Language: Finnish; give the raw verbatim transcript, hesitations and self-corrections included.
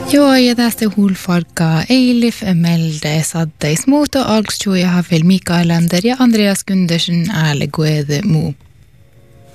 Joo, ja tästä hulfarkaa Eilif melde saddeis muuta alkstjuja hafil Mikael Lander ja Andreas Gundersen ääleguede muu.